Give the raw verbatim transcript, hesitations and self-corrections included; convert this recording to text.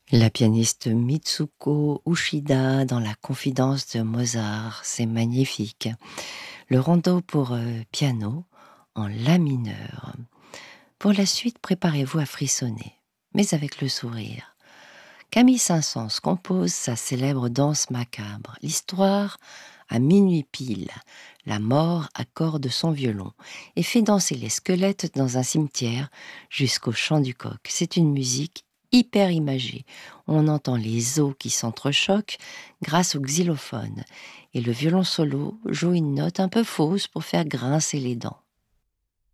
La pianiste Mitsuko Uchida dans La Confidence de Mozart, c'est magnifique. Le rondo pour euh, piano en la mineur. Pour la suite, préparez-vous à frissonner, mais avec le sourire. Camille Saint-Saëns compose sa célèbre danse macabre. L'histoire, à minuit pile, la mort accorde son violon et fait danser les squelettes dans un cimetière jusqu'au chant du coq. C'est une musique hyper imagée. On entend les os qui s'entrechoquent grâce au xylophone et le violon solo joue une note un peu fausse pour faire grincer les dents.